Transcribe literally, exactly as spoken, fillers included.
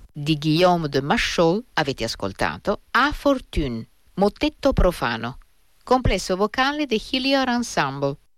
di Guillaume de Machaut avete ascoltato A Fortune, mottetto profano, complesso vocale di Hillier Ensemble.